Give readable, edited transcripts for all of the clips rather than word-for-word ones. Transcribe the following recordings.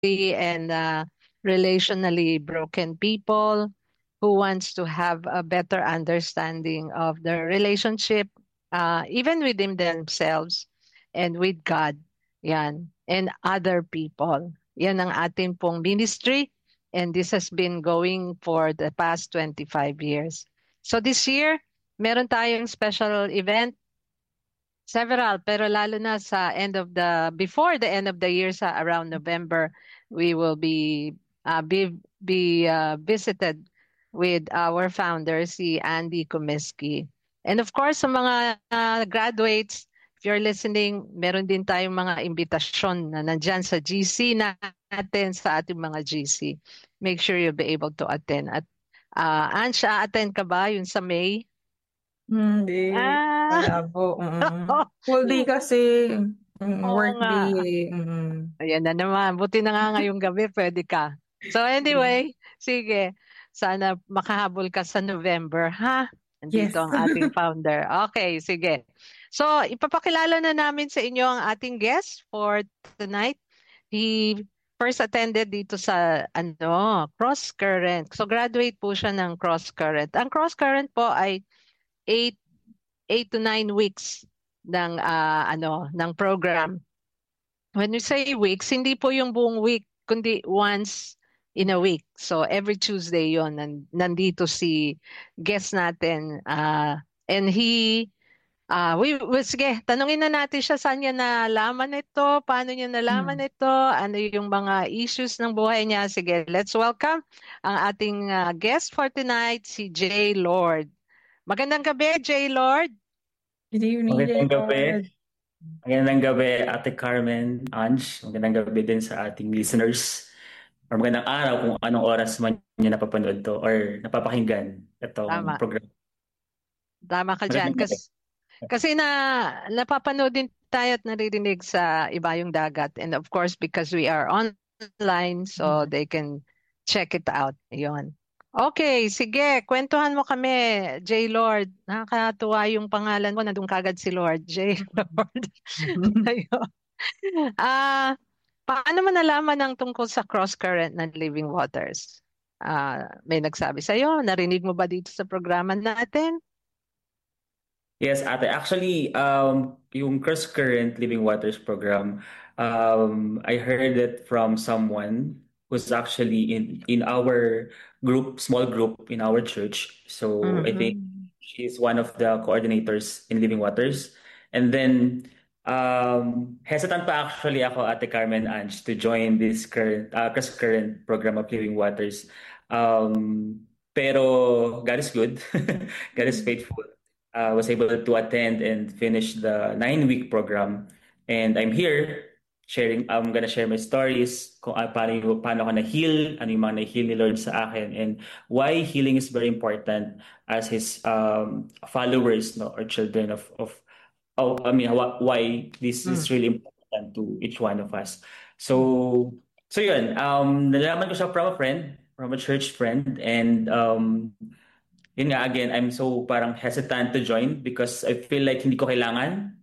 and relationally broken people who wants to have a better understanding of their relationship, even within themselves and with God, yan, and other people. Yan ang atin pong ministry, and this has been going for the past 25 years. So this year, meron tayong special event. Several, pero lalo na sa before the end of the year, sa around November, we will be visited with our founder, si Andy Kumiski. And of course, sa mga graduates, if you're listening, meron din tayong mga imbitasyon na nandyan sa GC natin, sa ating mga GC. Make sure you'll be able to attend. At Ange, attend ka ba yun sa May? Hindi. Ah, Wala po. Full day kasi. oo Work nga. day. Ayan na naman. Buti na nga ngayong gabi, pwede ka. So anyway, sige. Sana makahabol ka sa November, ha? Nandito Yes. ang ating founder. Okay, sige. So, ipapakilala na namin sa inyo ang ating guest for tonight. He first attended dito sa Cross Current. So, graduate po siya ng Cross Current. Ang Cross Current po ay 8 to 9 weeks ng ng program. When we say weeks, hindi po yung buong week, kundi once in a week. So every Tuesday yon nandito si guest natin. And sige, tanungin na natin siya saan niya nalaman ito, paano niya nalaman ito, ano yung mga issues ng buhay niya. Sige, let's welcome ang ating guest for tonight, si J. Lord. Magandang gabi, J. Lord. Good evening, Magandang gabi. Lord. Magandang gabi, Ate Carmen, Ange. Magandang gabi din sa ating listeners. Or magandang araw kung anong oras man niyo napapanood to or napapakinggan itong Tama. program. Tama ka dyan. Magandang gabi. Kasi napapanood din tayo at naririnig sa iba yung dagat. And of course, because we are online, so they can check it out. Yun. Okay, sige. Kwentuhan mo kami, J. Lord. Nakakatuwa yung pangalan mo. Nandun kagad si Lord. J. Lord. Ayun. Paano mo nalaman ang tungkol sa cross current ng Living Waters? May nagsabi sa'yo? Narinig mo ba dito sa programa natin? Yes, Ate. Actually, yung Cross Current Living Waters program, I heard it from someone who's actually in our group, small group in our church. So I think she's one of the coordinators in Living Waters. And then hesitant pa actually ako, Ate Carmen Ange, to join this Cross Current program of Living Waters. Pero God is good. God is faithful. Was able to attend and finish the 9-week program. And I'm here sharing, I'm gonna share my stories, kung paano ko na-heal, ano yung mga na-heal ni Lord sa akin, and why healing is very important as His followers, no, or children why this is really important to each one of us. So yun, nalaman ko siya from a friend, from a church friend, and yun nga, again, I'm so parang hesitant to join because I feel like hindi ko kailangan.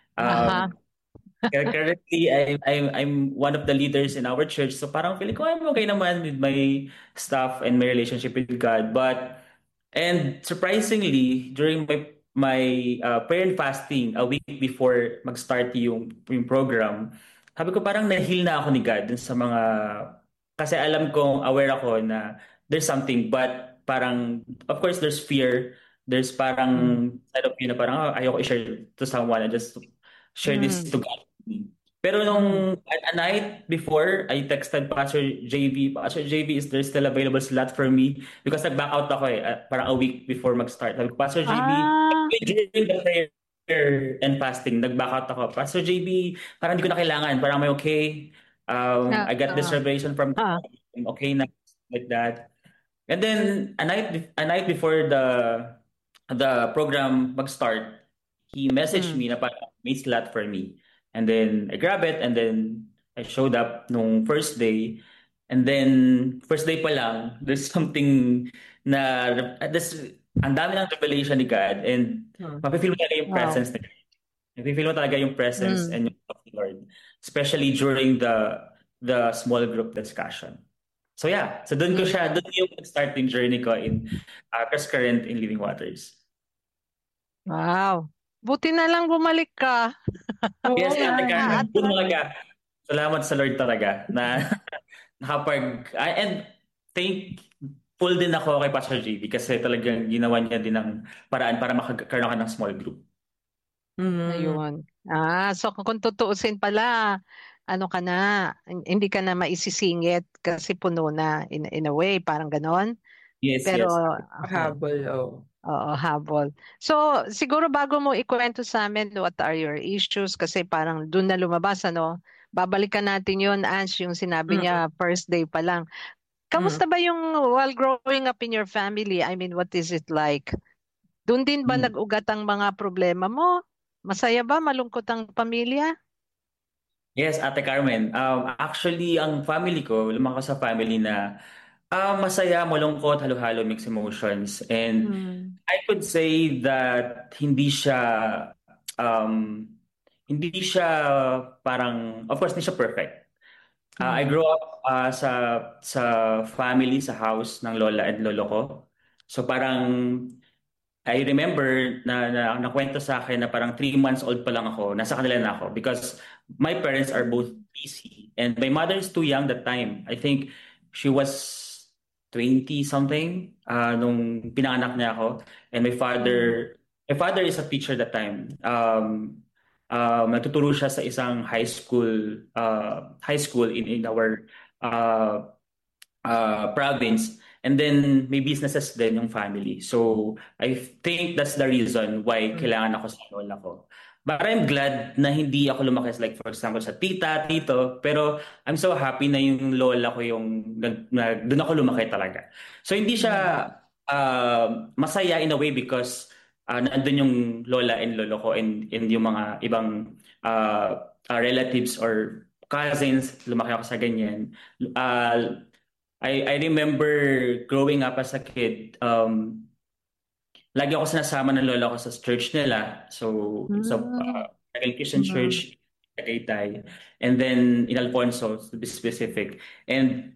Currently, I'm one of the leaders in our church, so parang feeling ko I'm okay naman with my stuff and my relationship with God. And surprisingly, during my prayer and fasting a week before mag-start yung program, sabi ko parang na-heal na ako ni God dun sa mga, kasi alam kong aware ako na there's something, but parang of course there's fear, there's parang side of you na parang ayoko i-share to someone, I just share this to God. Pero nung a night before, I texted Pastor JV. Pastor JV, is there still available slot for me? Because nag-back out ako parang a week before mag-start. Sabi ko, Pastor JV, during the prayer and fasting, nag-back out ako. Pastor JV, parang hindi ko na kailangan. Parang may okay. I got this revelation from God. I'm okay na, like that. And then a night before the program mag-start, he messaged me na parang may slot for me. And then I grab it, and then I showed up nung first day. And then first day pa lang, there's something na ang dami ng revelation ni God, and mapifeel mo talaga yung presence ni God. Mapifeel mo talaga yung presence and yung love of the Lord. Especially during the small group discussion. So yeah, so doon ko siya, doon yung starting journey ko in Cross Current in Living Waters. Wow. Buti na lang bumalik ka. Oo Yes, nga. Ate Karen, doon Na-attract. talaga. Salamat sa Lord talaga na and thankful din ako kay Pastor JB kasi talagang ginawa niya din ng paraan para makakaroon ka ng small group. Ayun. So kung tutuusin pala, ano ka na, hindi ka na maisisingit kasi puno na in a way, parang ganon. Yes, Pero, yes. okay. Habol, oh. Oo, habol. So, siguro bago mo ikwento sa amin what are your issues kasi parang dun na lumabas, ano? Babalikan natin yun, Ange, yung sinabi Mm, niya first day pa lang. mm, Kamusta ba yung while growing up in your family? I mean, what is it like? Doon din ba Mm. nag-ugat ang mga problema mo? Masaya ba? Malungkot ang pamilya? Yes, Ate Carmen. Actually, ang family ko, lumakas sa family na masaya, malungkot, halo-halo, mixed emotions. And Hmm. I could say that um, hindi siya parang, of course, hindi siya perfect. I Hmm. grew up sa family, sa house ng lola and lolo ko. So parang I remember na nakwento sa akin na parang 3 months old pa lang ako, nasa kanila na ako because my parents are both busy and my mother is too young that time. I think she was 20 something nung pinanganak niya ako and Hmm. my father is a teacher that time. Nagtuturo siya sa isang high school in our uh, province. And then may businesses din yung family. So I think that's the reason why mm, kailangan ako sa lola ko. But I'm glad na hindi ako lumaki like for example sa tita, tito. Pero I'm so happy na yung lola ko yung doon ako lumaki talaga. So hindi Hmm. siya masaya in a way because nandun yung lola and lolo ko and yung mga ibang relatives or cousins, lumaki ako sa ganyan. I remember growing up as a kid, lagi ako sinasama ng lola ko sa church nila. So, it's a Hmm. Tagal Christian Hmm. church, Tagaytay, and then in Alfonso, to be specific. And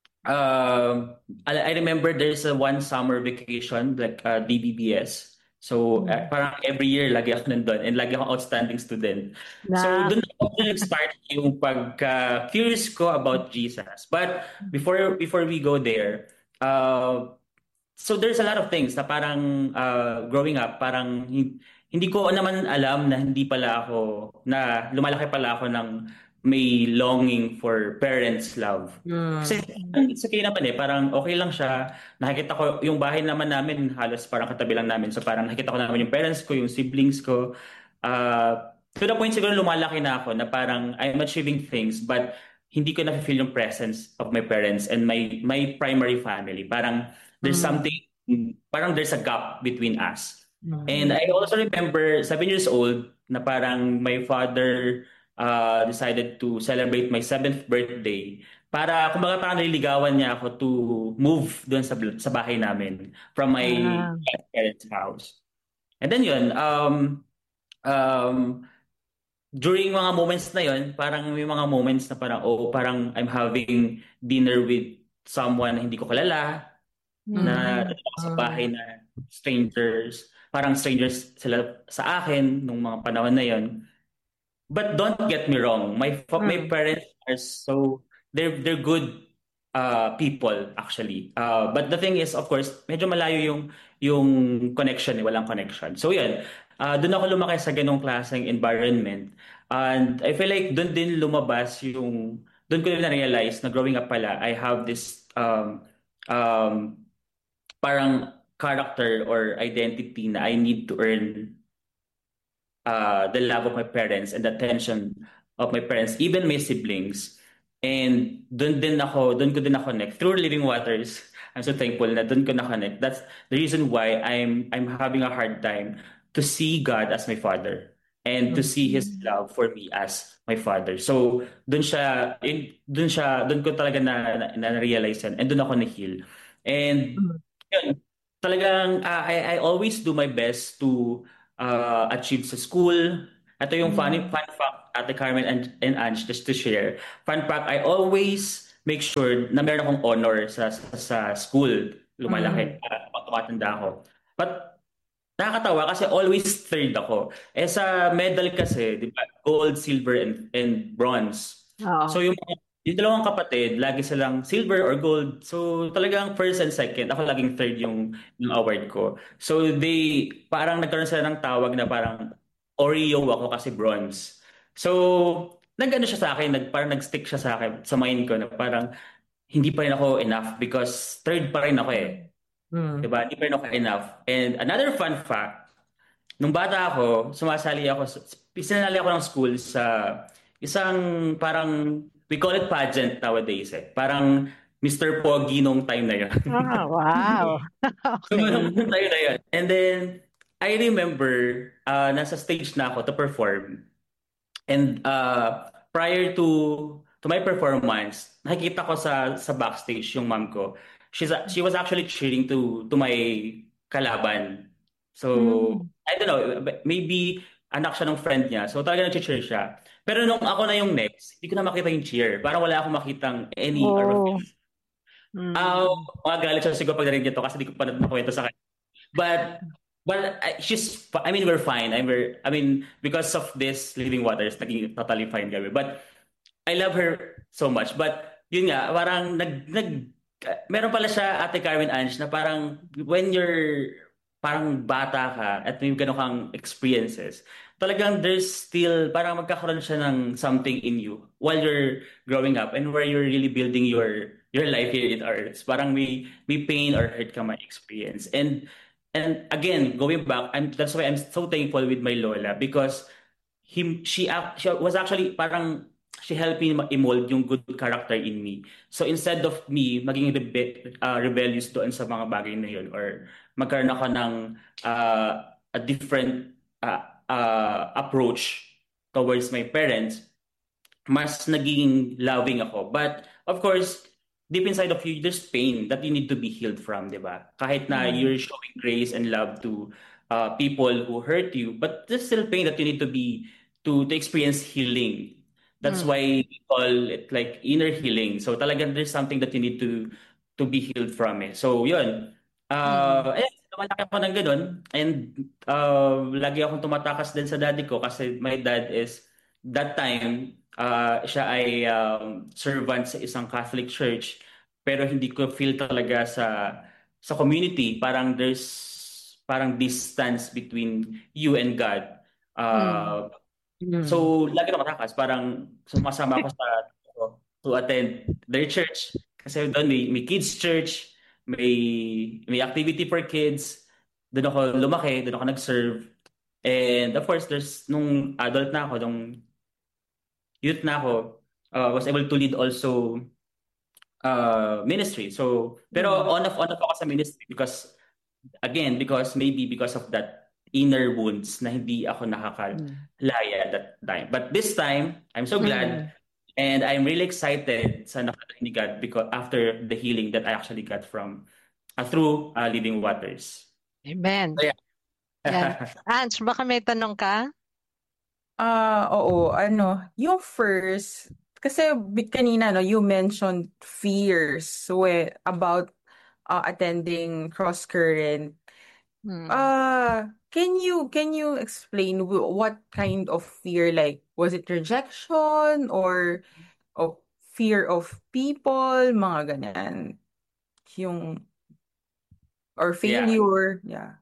I remember there's a one summer vacation, like DBBS. So, Hmm. parang every year, lagi ako nandun and lagi ako outstanding student. So, Na. doon ako nag-start yung pagka-curious ko about Jesus. But before we go there, so there's a lot of things na parang growing up, parang hindi ko naman alam na hindi pala ako, na lumalaki pala ako ng may longing for parents' love. Kasi mm, it's okay naman eh, parang okay lang siya. Nakikita ko yung bahay naman namin, halos parang katabi lang namin. So parang nakikita ko naman yung parents ko, yung siblings ko. To the point siguro lumalaki na ako na parang I'm achieving things but hindi ko na-feel yung presence of my parents and my primary family. Parang there's mm, something, parang there's a gap between us. And mm, I also remember 7 years old na parang my father decided to celebrate my 7th birthday para kumbaga parang nililigawan niya ako to move doon sa bahay namin from my Ah. parents' house. And then yun, um, during mga moments na yun, parang may mga moments na parang, oh, parang I'm having dinner with someone na hindi ko kilala, na Hmm. dalawa sa bahay na strangers sila sa akin nung mga panahon na yon. But don't get me wrong, my mm, parents are so they're good people actually. But the thing is, of course, medyo malayo yung connection, walang connection. So yun, doon ako lumaki sa ganong klaseng environment. And I feel like doon din lumabas doon ko din na-realize na growing up pala, I have this um, parang character or identity na I need to earn the love of my parents and the attention of my parents, even my siblings. And doon ko din na-connect through Living Waters. I'm so thankful na doon ko na-connect. That's the reason why I'm having a hard time to see God as my father and to mm, see His love for me as my father. So doon ko talaga na-realize yan and doon ako na-heal. And mm, yun, talagang I always do my best to achieve sa school, Ito yung Mm. fun fact, Ate Carmen and Ange, just to share. Fun fact, I always make sure na meron akong honor sa school. Lumalaki, Mm. pag tumatanda ako. But nakakatawa kasi always third ako. Eh sa medal kasi, di ba, gold, silver, and bronze. So Oo. yung dalawang kapatid, lagi silang silver or gold. So talagang first and second, ako laging third yung award ko. So parang nagkaroon sila ng tawag na parang Oreo ako kasi bronze. So nag-ano siya sa akin, parang nag-stick siya sa akin, sa mind ko na parang hindi pa rin ako enough because third pa rin ako eh. Mm. Diba? Hindi pa rin ako enough. And another fun fact, nung bata ako, sinali ako ng school sa isang parang, we call it pageant nowadays eh. Parang Mr. Pogi nung time na yun. Wow. So, Okay. nung time na yun. And then, I remember, nasa stage na ako to perform. And prior to my performance, nakikita ko sa backstage yung mom ko. She was actually cheering to my kalaban. So, Mm. I don't know, maybe anak siya ng friend niya. So talaga nag-cheer siya. Pero nung ako na yung next, hindi ko na makita yung cheer. Parang wala akong makitang any or Oh. Mm. mga galit siya siguro pag narinig ito kasi hindi ko pa nakwento sa kanya. But I mean we're fine. I mean because of this living waters naging totally fine kami. But I love her so much. But yun nga, parang meron pala siya Ate Carmen Ange na parang when you're parang bata ka at may ganun kang experiences, talagang there's still parang magkakaroon siya ng something in you while you're growing up and where you're really building your life here in Earth. Parang may pain or hurt ka may experience. And again, going back, that's why I'm so thankful with my Lola because she was actually parang she helped me mold yung good character in me. So instead of me maging rebellious doon sa mga bagay na yun or magkaroon ako ng a different approach towards my parents, mas naging loving ako. But of course, deep inside of you, there's pain that you need to be healed from, di ba? Kahit na Mm. you're showing grace and love to people who hurt you, but there's still pain that you need to experience healing. That's Mm. why we call it like inner healing. So talagang there's something that you need to be healed from eh. So yun. Mm. Lumalaki ako ng ganun. And lagi akong tumatakas din sa daddy ko kasi my dad is that time siya ay servant sa isang Catholic church pero hindi ko feel talaga sa community parang there's parang distance between you and God. Mm. Uh, Mm. so lagi na matakas parang sumasama ako to attend their church kasi doon may kids church, may activity for kids. Doon ako lumaki, doon ako nag-serve. And of course, there's nung adult na ako, nung youth na ako, was able to lead also ministry. So, pero Mm. on off ako sa ministry because, again, maybe because of that inner wounds na hindi ako Mm. nakakalaya that time. But this time, I'm so glad Mm. and I'm really excited sa nakarating ni God because after the healing that I actually got from through Living Waters. Amen. So, yeah. Yan. Ange, baka may tanong ka? Oo, yung first, kasi kanina, no, you mentioned fears about attending cross current. Mm. Can you explain what kind of fear, like, was it rejection or fear of people, mga ganyan, yung, or Yeah. failure, yeah.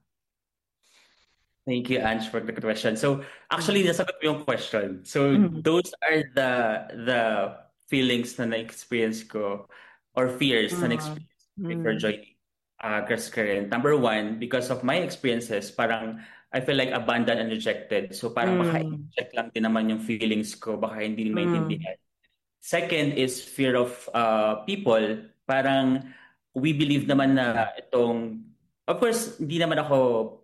Thank you, Ange, for the question. So, actually, Mm. nasagot mo yung question. So, Mm. those are the feelings na na-experience ko or fears na Mm. na-experience ko before Mm. joining Grace Current. Number one, because of my experiences, parang I feel like abandoned and rejected. So, parang baka Mm. i-check lang din naman yung feelings ko, baka hindi Mm. maintindihan. Second is fear of people. Parang we believe naman na of course, hindi naman ako,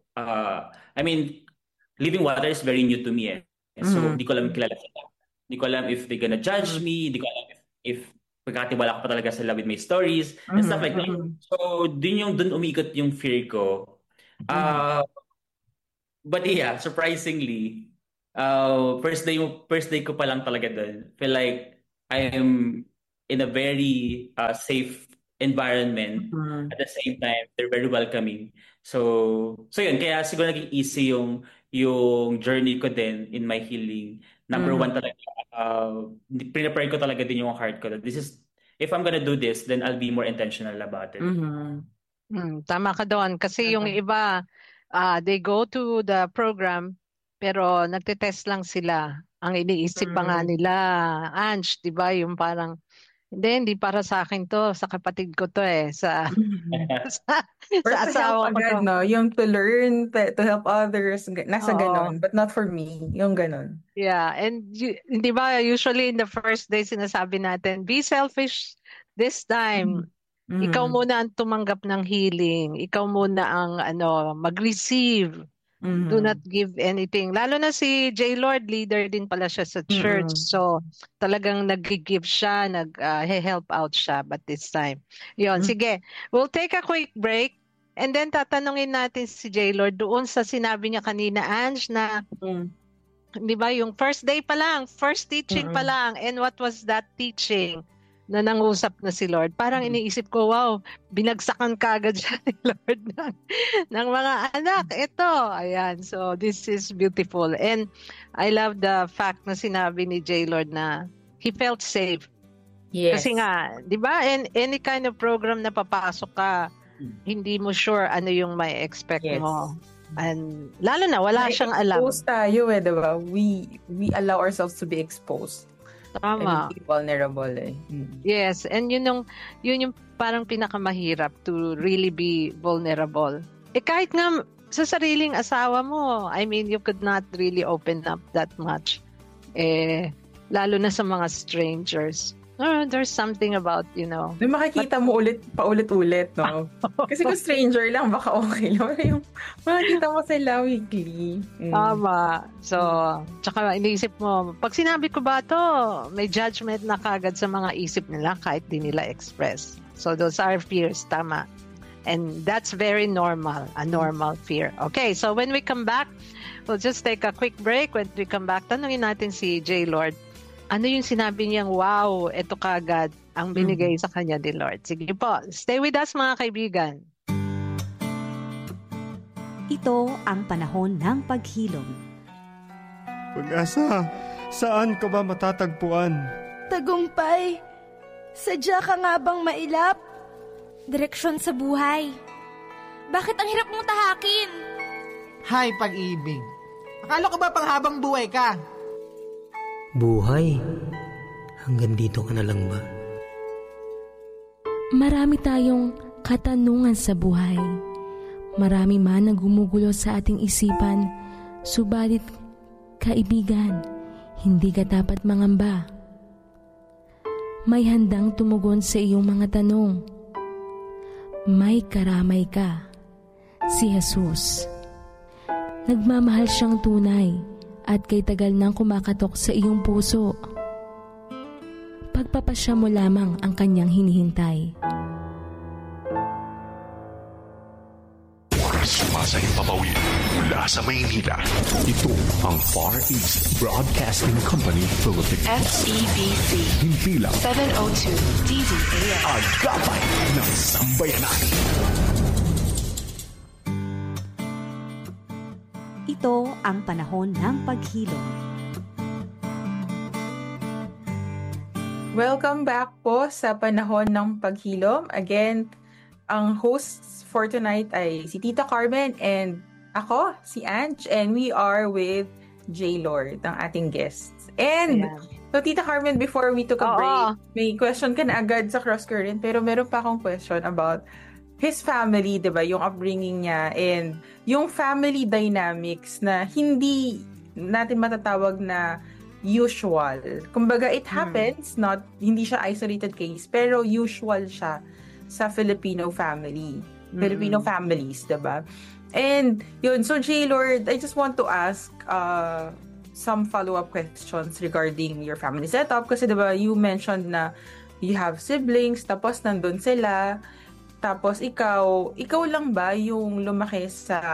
I mean, Living Water is very new to me eh. So, Mm. hindi ko alam kilala sila. Hindi ko alam if they gonna judge Mm. me. Hindi ko alam if pagkatiwala ko pa talaga sila with my stories and stuff Mm. like that. Mm. So, dun umikot yung fear ko. Mm. Uh, but yeah, surprisingly, First day ko pa lang talaga doon. Feel like I am in a very safe environment. Mhm. At the same time, they're very welcoming. So yun, kaya siguro naging easy yung journey ko din in my healing. Number one Mhm. talaga, prepare ko talaga din yung heart ko. That this is, if I'm gonna do this, then I'll be more intentional about it. Mhm. Tama ka doon. Kasi yung Tama. iba, they go to the program, pero nagtitest lang sila. Ang iniisip pa nga Mhm. nila, Ange, di ba? Yung parang, hindi para sa akin to, sa kapatid ko to sa, Mhm. sa, Or sa to help asawa ko to. agad, no? Yung to learn, to help others, nasa Oo. ganon. But not for me. Yung ganon. Yeah, and di ba, usually in the first day, sinasabi natin, be selfish this time. Mhm. Ikaw Mhm. muna ang tumanggap ng healing. Ikaw muna ang mag-receive. Do not Mhm. give anything. Lalo na si J. Lord, leader din pala siya sa church. Mhm. So, talagang nag-give siya, help out siya. But this time, yon, Mhm. sige. We'll take a quick break. And then tatanungin natin si J. Lord doon sa sinabi niya kanina, Ange, na Mhm. di ba yung first day pa lang, first teaching pa Mhm. lang, and what was that teaching? Na nangusap na si Lord. Parang iniisip ko, wow, binagsakan kagad siya ni Lord ng mga anak. Ito, ayan. So, this is beautiful. And I love the fact na sinabi ni J. Lord na he felt safe. Kasi Yes. nga, di ba, any kind of program na papasok ka, hindi mo sure ano yung may expect Yes. mo. And lalo na, wala siyang alam. Na-expose tayo diba? We allow ourselves to be exposed. Tama. And be vulnerable Yes, and yun yung parang pinakamahirap, to really be vulnerable. Kahit nga sa sariling asawa mo, I mean, you could not really open up that much. Lalo na sa mga strangers. There's something about, May makikita mo paulit-ulit, no? Kasi kung stranger lang, baka okay lang. Yung makikita mo sila weekly. Tama. So, tsaka iniisip mo, pag sinabi ko ba to, may judgment na kagad sa mga isip nila kahit di nila express. So, those are fears, tama. And that's very normal, a normal fear. Okay, so when we come back, we'll just take a quick break. When we come back, tanungin natin si J. Lord. Ano yung sinabi niyang, wow, eto kagad ang binigay sa kanya ni Lord. Sige po, stay with us mga kaibigan. Ito ang panahon ng paghilom. Pag-asa, saan ka ba matatagpuan? Tagumpay, sadya ka nga bang mailap? Direksyon sa buhay. Bakit ang hirap mong tahakin? Hay, pag-ibig. Akala ko ba panghabang buhay ka? Buhay? Hanggang dito ka na lang ba? Marami tayong katanungan sa buhay. Marami man ang gumugulo sa ating isipan, subalit, kaibigan, hindi ka dapat mangamba. May handang tumugon sa iyong mga tanong. May karamay ka, si Jesus. Nagmamahal siyang tunay at kay tagal nang kumakatok sa iyong puso. Pagpapasya mo lamang ang kanyang hinihintay. Sumasayang papawid mula sa Maynila. Ito ang Far East Broadcasting Company Philippines. FEBC. Himpilang 702 DZAM. Agapay ng Sambayanan. Ito ang panahon ng paghilom. Welcome back po sa panahon ng paghilom. Again, ang hosts for tonight ay si Tita Carmen and ako, si Ange, and we are with J. Lord, ang ating guests. And, so Tita Carmen, before we took a break, may question ka na agad sa Cross Current, pero meron pa akong question about his family, di ba? Yung upbringing niya and yung family dynamics na hindi natin matatawag na usual. Kumbaga, it happens, hindi siya isolated case, pero usual siya sa Filipino family. Filipino families, diba? And yun, so J. Lord, I just want to ask some follow-up questions regarding your family setup. Kasi diba, you mentioned na you have siblings, tapos nandun sila, tapos ikaw lang ba yung lumaki sa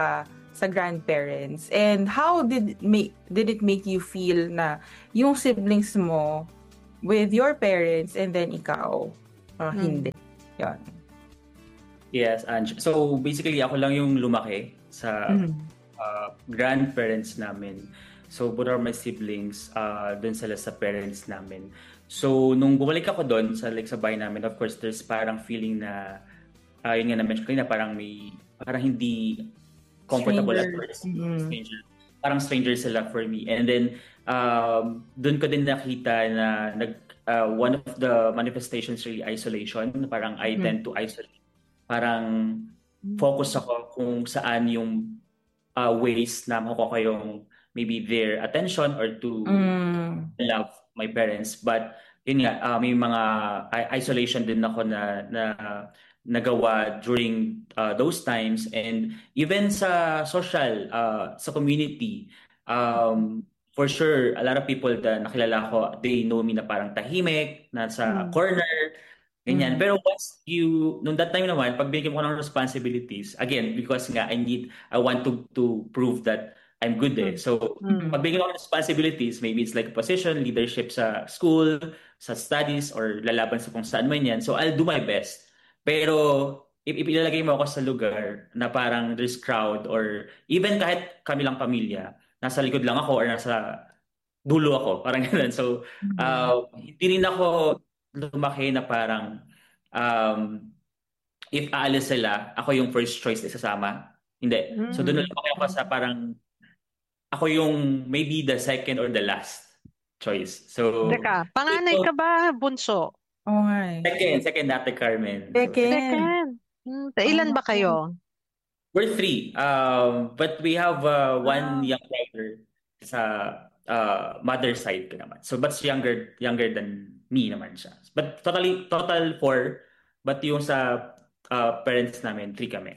sa grandparents? And how did it make you feel na yung siblings mo with your parents and then ikaw hindi? Yan. Yes, Ange. So basically, ako lang yung lumaki sa grandparents namin. So both are my siblings, dun sila sa parents namin. So nung bumalik ako doon sa bahay namin, of course, there's parang feeling na, yun nga na-mention ko na parang hindi comfortable at first. Stranger. Parang stranger sila for me. And then, doon ko din nakita na one of the manifestations really isolation. Parang I tend to isolate. Parang focus ako kung saan yung ways na makukuha ko yung maybe their attention or to love my parents. But yun nga, may mga isolation din ako na nagawa during those times, and even sa social, sa community, for sure, a lot of people na nakilala ko, they know me na parang tahimik, nasa corner, ganyan. Pero once nung that time naman, pag binigyan ko ng responsibilities, again, because nga, I want to prove that I'm good So, pag bigyan ako ng responsibilities, maybe it's like a position, leadership sa school, sa studies, or lalaban sa kung saan man yan. So, I'll do my best. Pero, ilalagay mo ako sa lugar na parang there's crowd, or even kahit kami lang pamilya, nasa likod lang ako or nasa dulo ako. Parang ganun. So, hindi rin ako lumaki na parang if aalis sila, ako yung first choice na isasama. Hindi. So, doon lumaki ako sa parang ako yung maybe the second or the last choice. So, Teka, panganay ka ba, bunso? Oo nga Second, Ate Carmen. Second. Ilan ba kayo? We're 3. But we have one young brother sa mother side ko naman. So, but younger than me naman siya. But total 4. But yung sa parents namin, 3 kami.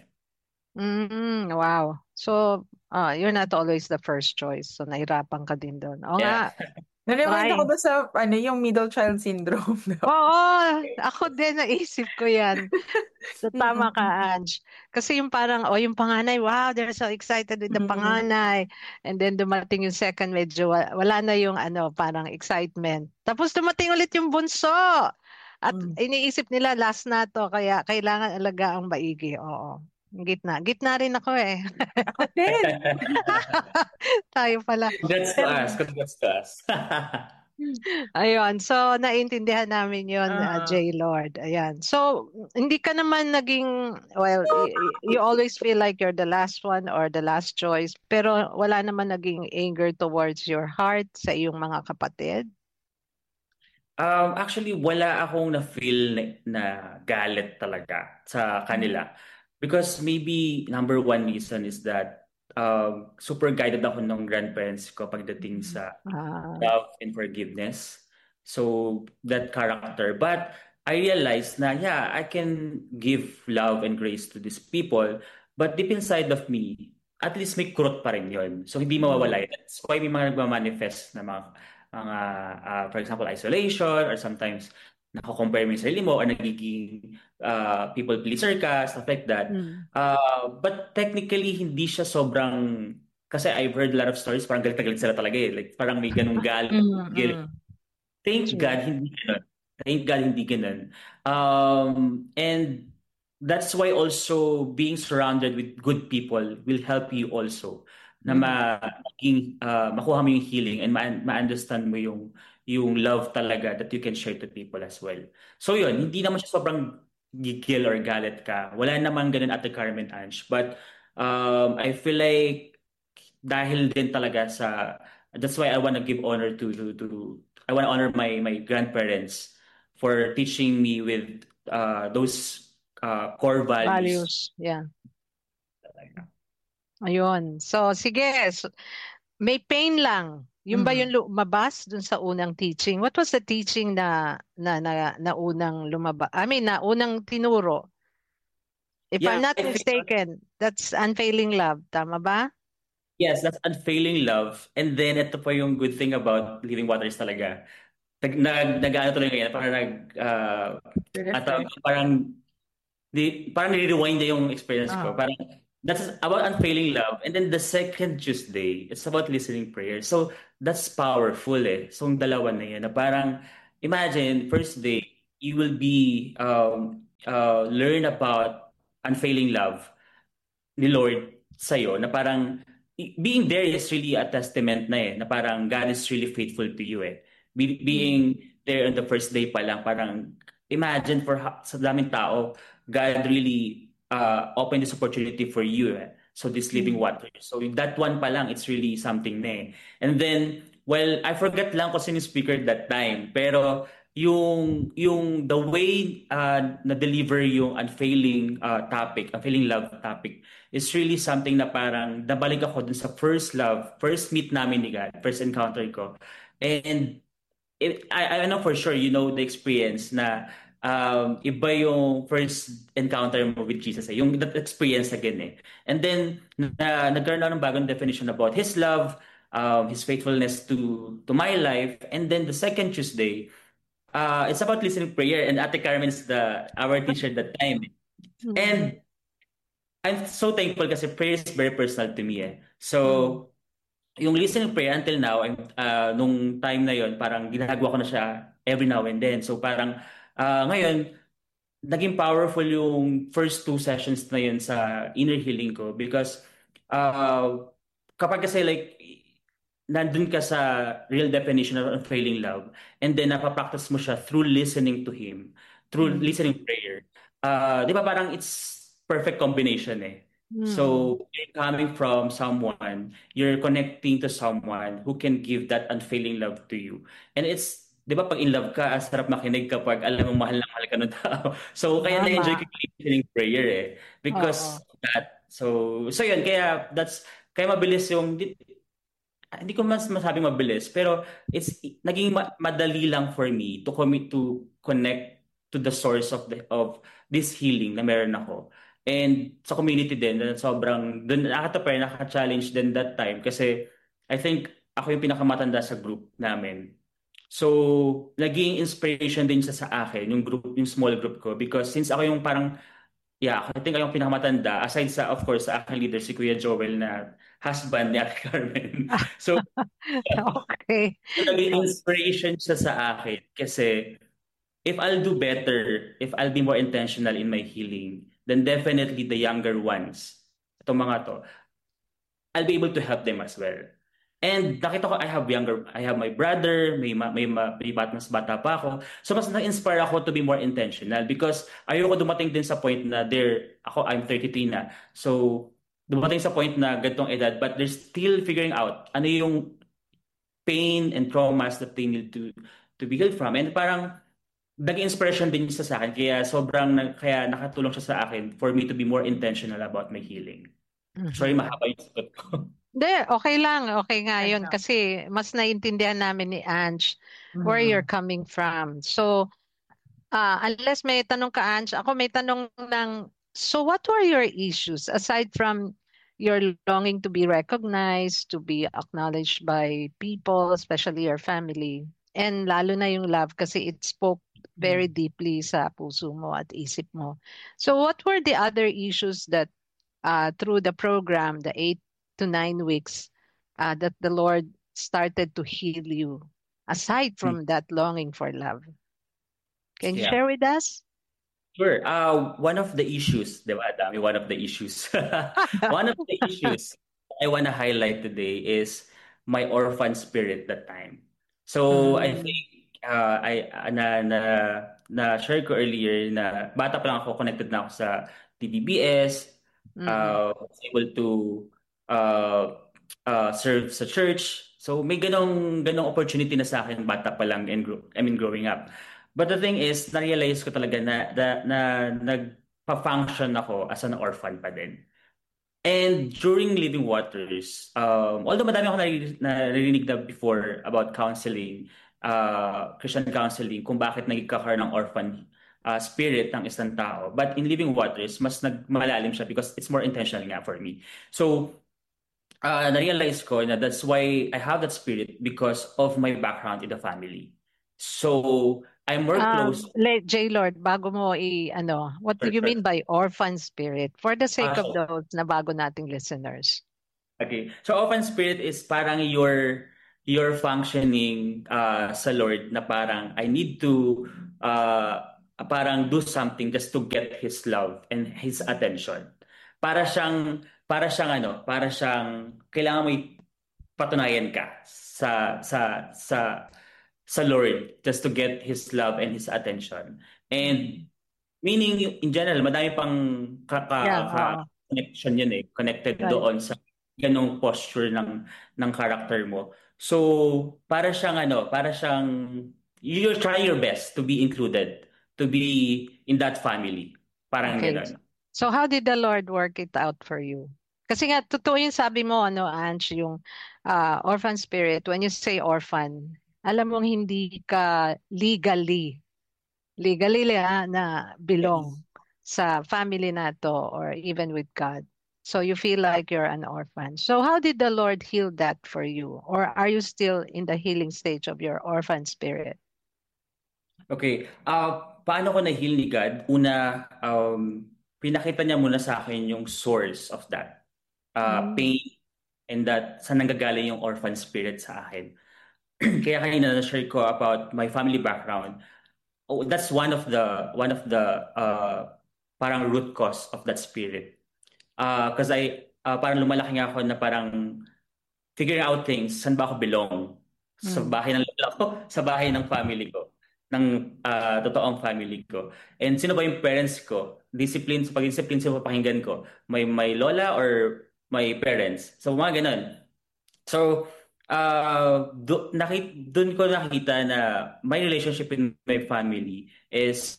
Wow. So, you're not always the first choice. So, nahirapan ka din doon. Oo nga. Na-remind ako ba sa yung middle child syndrome? Oo, ako din naisip ko yan. So, tama ka, Ange. Kasi yung parang, yung panganay, wow, they're so excited with the panganay. And then dumating yung second, medyo wala na yung parang excitement. Tapos dumating ulit yung bunso. At iniisip nila, last na to, kaya kailangan alagaang maigi. Oo. Gitna rin ako eh. Ako din. Tayo pala. Congrats to us. Ayun. So, naintindihan namin yun, J-Lord. Ayan. So, hindi ka naman naging, you always feel like you're the last one or the last choice, pero wala naman naging anger towards your heart sa iyong mga kapatid? Actually, wala akong na-feel na galit talaga sa kanila. Because maybe number one reason is that super guided ako ng grandparents ko pagdating sa love and forgiveness. So that character. But I realized na I can give love and grace to these people, but deep inside of me, at least may kurot pa rin yun. So hindi mawawala. That's why may mga nagmamanifest na mga for example, isolation, or sometimes nako-compare mo yung sarili mo or nagiging people pleaser ka, stuff like that. But technically, hindi siya sobrang, kasi I've heard a lot of stories, parang galit sila talaga eh. Like, parang may ganung galit. Thank God, hindi ganun. Thank God, hindi ganun. And that's why also being surrounded with good people will help you also na makuha mo yung healing and ma-understand mo yung love talaga that you can share to people as well. So yun, hindi naman siya sobrang gigil or galit ka. Wala namang ganun Ate Carmen, Ange. But I feel like dahil din talaga that's why I want to give honor I want to honor my grandparents for teaching me with those core values. Yeah. Ayun. So, sige. So, may pain lang. Yung ba yung lumabas dun sa unang teaching? What was the teaching na unang lumabas? I mean, na unang tinuro? If I'm not mistaken, that's unfailing love. Tama ba? Yes, that's unfailing love. And then, ito po yung good thing about Living Waters talaga. Nag-ano tuloy ngayon, parang nire-rewind niya yung experience ko. Parang That's about unfailing love. And then the second Tuesday, it's about listening prayer. So that's powerful eh. So yung dalawa na yan, na parang, imagine, first day, you will be, learn about unfailing love ni Lord sa'yo, na parang, being there is really a testament na eh, na parang God is really faithful to you eh. Being there on the first day pa lang, parang, imagine sa daming tao, God really open this opportunity for you. So this living water. So that one pa lang, it's really something na eh. And then, well, I forget lang kung sino yung speaker that time. Pero yung the way na deliver yung unfailing love topic is really something na parang nabalik ako dun sa first love, first meet namin ni God, first encounter ko. And I know for sure, you know the experience na iba yung first encounter mo with Jesus eh. Yung that experience again eh. And then nagkaroon ako ng bagong definition about His love, His faithfulness to my life. And then the second Tuesday, it's about listening prayer, and Ate Carmen is our teacher that time. And I'm so thankful kasi prayer is very personal to me eh. So yung listening prayer until now, nung time na yon parang ginagawa ko na siya every now and then. So parang ngayon, naging powerful yung first 2 sessions na yun sa inner healing ko because kapag kasi like nandun ka sa real definition of unfailing love and then napapractice mo siya through listening to Him, through listening prayer. Di ba parang it's perfect combination eh. So you're coming from someone, you're connecting to someone who can give that unfailing love to you. And it's, di ba pag in love ka, sarap makinig kapag alam mong mahal na mahal ka ng tao. So kaya na-enjoy ko yung listening prayer eh. Because of that. So yun, kaya mabilis yung, hindi ko masabing mabilis, pero it's naging madali lang for me to connect to the source of this healing na meron ako. And sa community din, sobrang naka-challenge din that time kasi I think ako yung pinakamatanda sa group namin. So, naging inspiration din sa akin, yung small group ko because since ako yung parang, I think ako yung pinakamatanda aside sa, of course, sa aking leader, si Kuya Joel na husband ni Ate Carmen. So, okay. Naging inspiration siya sa akin kasi if I'll do better, if I'll be more intentional in my healing, then definitely the younger ones, itong mga to, I'll be able to help them as well. And nakita ko, I have my brother, may mas bata pa ako. So mas na-inspire ako to be more intentional because ayoko dumating din sa point na I'm 33 na. So dumating sa point na ganitong edad but they're still figuring out ano yung pain and traumas that they need to be healed from. And parang naging inspiration din siya sa akin. Kaya nakatulong siya sa akin for me to be more intentional about my healing. Sorry, mahaba yung sagot ko. Hindi, okay lang. Okay nga yun. Kasi mas naiintindihan namin ni Ange where you're coming from. So, unless may tanong ka, Ange, ako may tanong lang. So, what were your issues aside from your longing to be recognized, to be acknowledged by people, especially your family? And lalo na yung love kasi it spoke very deeply sa puso mo at isip mo. So, what were the other issues that through the program, the 8 to 9 weeks, that the Lord started to heal you, aside from that longing for love? Can you share with us? Sure. One of the issues, diba, Dami, one of the issues. One of the issues I want to highlight today is my orphan spirit that time. So I think na-share ko earlier na bata pa lang ako, connected na ako sa TDBS, was able to serve sa church. So may ganong opportunity na sa akin bata pa lang and growing up. But the thing is, na-realize ko talaga na nagpa-function ako as an orphan pa din. And during Living Waters, although madami ako narinig na before about counseling, Christian counseling, kung bakit nagkakaroon ng orphan spirit ng isang tao. But in Living Waters, mas nagmalalim siya because it's more intentional nga for me. So, na-realize ko na that's why I have that spirit because of my background in the family. So, I'm more close. J. Lord, bago mo what do you mean by orphan spirit? For the sake of those na bago nating listeners. Okay. So orphan spirit is parang your functioning sa Lord na parang I need to parang do something just to get His love and His attention. Para siyang kailangan mo patunayan ka sa Lord just to get His love and His attention. And meaning in general, madami pang connection yun connected doon sa ganong posture ng character mo. So para siyang you're trying your best to be included, to be in that family. Parang gano'n. So how did the Lord work it out for you? Kasi nga, totoo yung sabi mo, Ange, yung orphan spirit. When you say orphan, alam mong hindi ka legally na belong sa family na to or even with God. So you feel like you're an orphan. So how did the Lord heal that for you? Or are you still in the healing stage of your orphan spirit? Okay. Paano ko na-heal ni God? Una, pinakita niya muna sa akin yung source of that pain and that saan nanggagaling yung orphan spirit sa akin. Kaya kanina na-share ko about my family background. That's one of the parang root cause of that spirit. Because parang lumalaki nga ako na parang figuring out things, saan ba ako belong? Sa bahay ng lola ko, sa bahay ng family ko, ng totoong family ko. And sino ba yung parents ko? Discipline, sa pag-discipline sino papakinggan ko? May lola or may parents? So mga ganun. So doon ko nakita na my relationship in my family is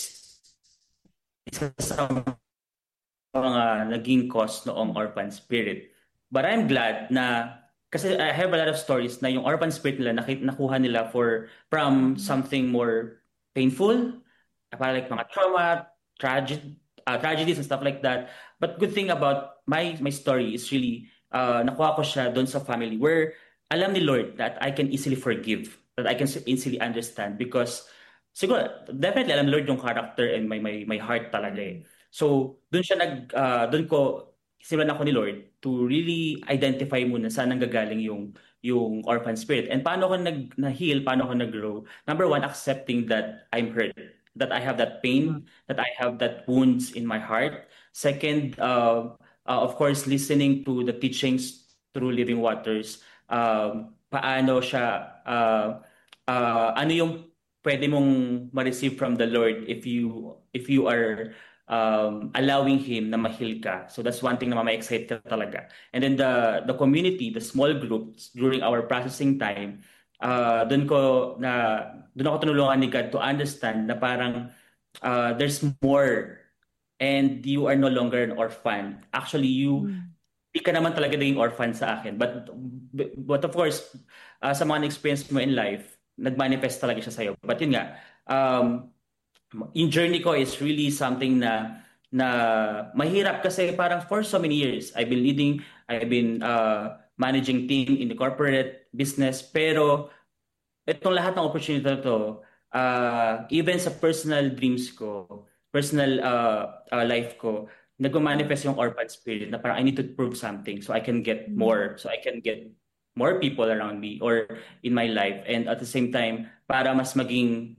isa sa mga naging cause noong orphan spirit. But I'm glad na kasi I have a lot of stories na yung orphan spirit nila nakuha nila from something more painful, parang like mga trauma, tragedies and stuff like that. But good thing about my story is really nakuha ko siya doon sa family where alam ni Lord that I can easily forgive, that I can easily understand because siguro definitely alam ni Lord yung character and my heart talaga . So, doon ko simulan ako ni Lord to really identify muna saan nanggagaling yung orphan spirit. And paano ako na-heal, paano ako nag-grow? Number one, accepting that I'm hurt, that I have that pain, that I have that wounds in my heart. Second, of course, listening to the teachings through Living Waters. Paano siya, ano yung pwede mong ma-receive from the Lord if you are allowing Him na ma-heal ka. So that's one thing na ma-excite ka talaga. And then the community, the small groups during our processing time, doon ako tinulungan ni God to understand na parang there's more and you are no longer an orphan. Actually, di ka naman talaga naging orphan sa akin. But of course, sa mga experience mo in life, nag-manifest talaga siya sa'yo. But yun nga, yung journey ko is really something na mahirap kasi parang for so many years I've been managing team in the corporate business, pero itong lahat ng opportunity na to, even sa personal dreams ko, personal life ko, nag-manifest yung orphan spirit na parang I need to prove something so I can get more, so I can get more people around me or in my life, and at the same time para mas maging